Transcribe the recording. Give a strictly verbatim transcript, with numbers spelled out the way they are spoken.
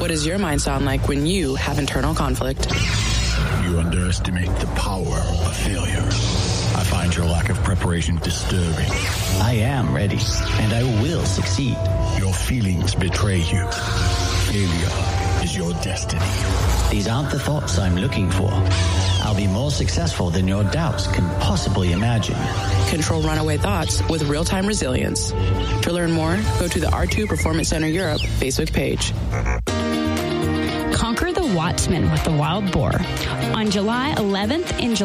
What does your mind sound like when you have internal conflict? You underestimate the power of failure. I find your lack of preparation disturbing. I am ready, and I will succeed. Your feelings betray you. Failure is your destiny. These aren't the thoughts I'm looking for. I'll be more successful than your doubts can possibly imagine. Control runaway thoughts with real-time resilience. To learn more, go to the R two Performance Center Europe Facebook page. Conquer the Wattsman with the Wild Boar. On July eleventh in July.